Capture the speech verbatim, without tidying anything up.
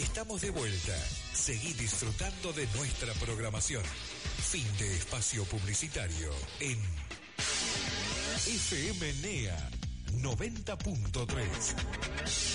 Estamos de vuelta. Seguí disfrutando de nuestra programación. Fin de espacio publicitario en F M N E A noventa punto tres.